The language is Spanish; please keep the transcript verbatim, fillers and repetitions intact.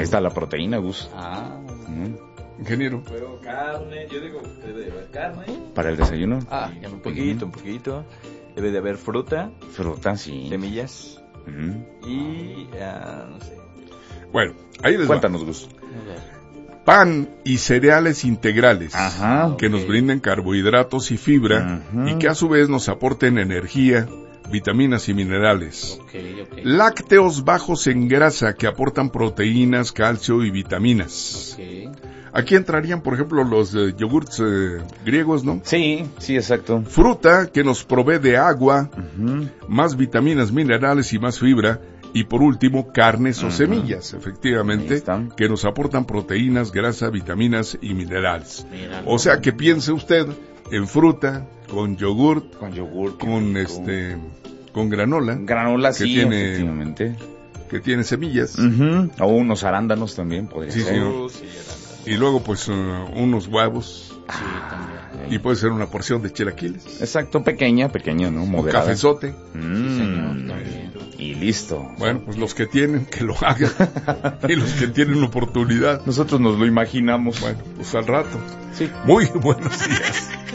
Ahí está la proteína, Gus. Ah, Mm. Ingeniero. pero carne, yo digo, debe de haber carne. Para el desayuno. Ah, ya un poquito, un poquito. Debe de haber fruta, Fruta, sí. semillas Mm. y, ah, no sé. Bueno, ahí les va. Cuéntanos, Gus. Pan y cereales integrales. Ajá. Que Ok. nos brinden carbohidratos y fibra Ujú. y que a su vez nos aporten energía, vitaminas y minerales. Ok, ok. Lácteos bajos en grasa que aportan proteínas, calcio y vitaminas. Ok. Aquí entrarían, por ejemplo, los eh, yogurts eh, griegos, ¿no? Sí, sí, exacto. Fruta que nos provee de agua, Ujú. más vitaminas, minerales y más fibra. Y por último, carnes o Ujú. semillas, Ahí efectivamente, están. que nos aportan proteínas, grasa, vitaminas y minerales. Mira, O sea que piense usted en fruta, con yogurt, Con yogur. qué con rico. este, con granola, Granola, que sí, tiene- efectivamente. que tiene semillas. Ujú. O unos arándanos también podría Sí, ser. señor. Uh, sí, era- Y luego pues uh, unos huevos. Sí, también. Y puede ser una porción de chilaquiles. Exacto, pequeña, pequeña, ¿no? Un Moderada. cafezote. Mm. Sí, señor, también. Y listo. Bueno, pues los que tienen, que lo hagan. Y los que tienen oportunidad, Nosotros nos lo imaginamos. bueno, pues al rato. Sí. Muy buenos días.